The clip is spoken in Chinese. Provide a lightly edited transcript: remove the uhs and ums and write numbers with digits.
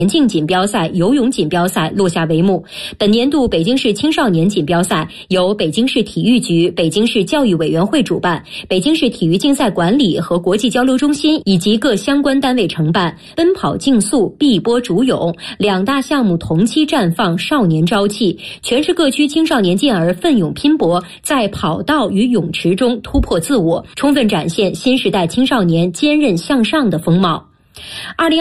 田径锦标赛、游泳锦标赛落下帷幕。本年度北京市青少年锦标赛由北京市体育局、北京市教育委员会主办，北京市体育竞赛管理和国际交流中心以及各相关单位承办，奔跑竞速、碧波逐泳两大项目同期绽放少年朝气，全市各区青少年健儿奋勇拼搏，在跑道与泳池中突破自我，充分展现新时代青少年坚韧向上的风貌。